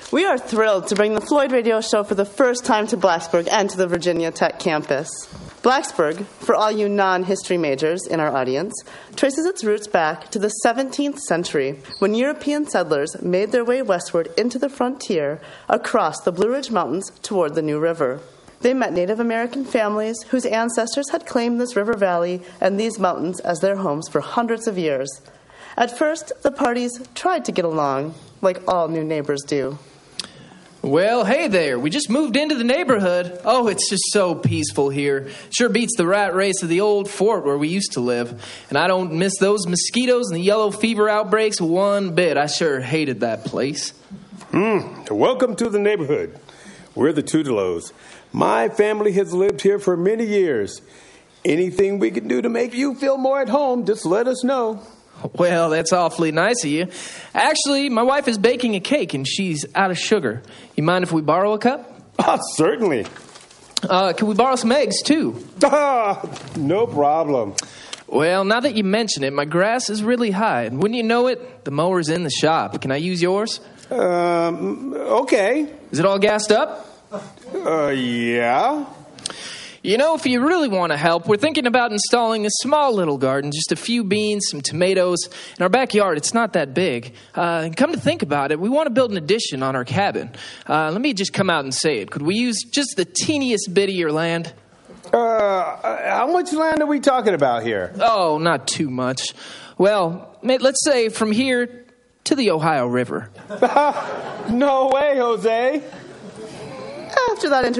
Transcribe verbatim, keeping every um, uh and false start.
We are thrilled to bring the Floyd Radio Show for the first time to Blacksburg and to the Virginia Tech campus. Blacksburg, for all you non-history majors in our audience, traces its roots back to the seventeenth century when European settlers made their way westward into the frontier across the Blue Ridge Mountains toward the New River. They met Native American families whose ancestors had claimed this river valley and these mountains as their homes for hundreds of years. At first, the parties tried to get along, like all new neighbors do. Well, hey there. We just moved into the neighborhood. Oh, it's just so peaceful here. Sure beats the rat race of the old fort where we used to live. And I don't miss those mosquitoes and the yellow fever outbreaks one bit. I sure hated that place. Hmm. Welcome to the neighborhood. We're the Tutelos. My family has lived here for many years. Anything we can do to make you feel more at home, just let us know. Well, that's awfully nice of you. Actually, my wife is baking a cake, and she's out of sugar. You mind if we borrow a cup? Oh, certainly. Uh, can we borrow some eggs, too? Ah, no problem. Well, now that you mention it, my grass is really high, and wouldn't you know it, the mower's in the shop. Can I use yours? Um, okay. Is it all gassed up? Uh, yeah. You know, if you really want to help, we're thinking about installing a small little garden, just a few beans, some tomatoes. In our backyard, it's not that big. Uh, and come to think about it, we want to build an addition on our cabin. Uh, let me just come out and say it. Could we use just the teeniest bit of your land? Uh, how much land are we talking about here? Oh, not too much. Well, let's say from here to the Ohio River. No way, Jose. After that